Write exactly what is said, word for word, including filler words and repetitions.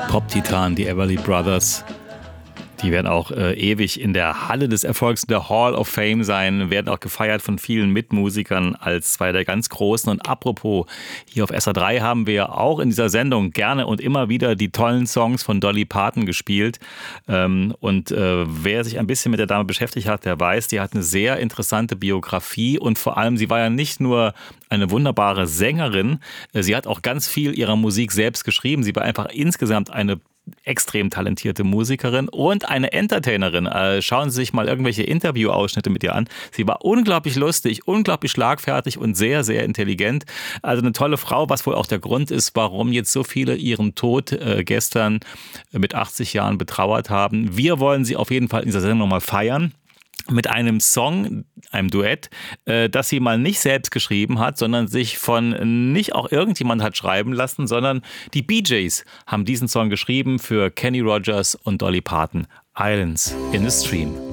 Pop-Titan, die Everly Brothers. Die werden auch äh, ewig in der Halle des Erfolgs, in der Hall of Fame sein, werden auch gefeiert von vielen Mitmusikern als zwei der ganz Großen. Und apropos, hier auf S R drei haben wir auch in dieser Sendung gerne und immer wieder die tollen Songs von Dolly Parton gespielt. Ähm, und äh, wer sich ein bisschen mit der Dame beschäftigt hat, der weiß, die hat eine sehr interessante Biografie und vor allem, sie war ja nicht nur eine wunderbare Sängerin, sie hat auch ganz viel ihrer Musik selbst geschrieben. Sie war einfach insgesamt eine extrem talentierte Musikerin und eine Entertainerin. Äh, schauen Sie sich mal irgendwelche Interviewausschnitte mit ihr an. Sie war unglaublich lustig, unglaublich schlagfertig und sehr, sehr intelligent. Also eine tolle Frau, was wohl auch der Grund ist, warum jetzt so viele ihren Tod äh, gestern mit achtzig Jahren betrauert haben. Wir wollen sie auf jeden Fall in dieser Sendung nochmal feiern. Mit einem Song, einem Duett, äh, das sie mal nicht selbst geschrieben hat, sondern sich von nicht auch irgendjemand hat schreiben lassen, sondern die Bee Gees haben diesen Song geschrieben für Kenny Rogers und Dolly Parton. Islands in the Stream.